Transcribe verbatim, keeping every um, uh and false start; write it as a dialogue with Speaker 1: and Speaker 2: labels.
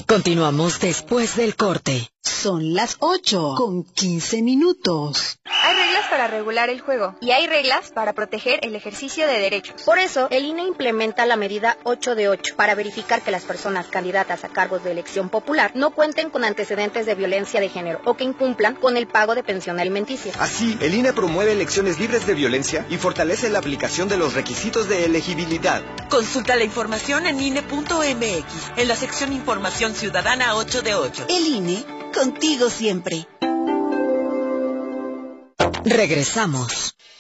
Speaker 1: Continuamos después del corte.
Speaker 2: Son las ocho con quince minutos.
Speaker 3: Hay reglas para regular el juego y hay reglas para proteger el ejercicio de derechos.
Speaker 4: Por eso, el I N E implementa la medida ocho de ocho para verificar que las personas candidatas a cargos de elección popular no cuenten con antecedentes de violencia de género o que incumplan con el pago de pensión alimenticia.
Speaker 5: Así, el I N E promueve elecciones libres de violencia y fortalece la aplicación de los requisitos de elegibilidad.
Speaker 6: Consulta la información en I N E punto M X, en la sección Información Ciudadana ocho de ocho.
Speaker 2: El I N E, contigo siempre.
Speaker 1: Regresamos.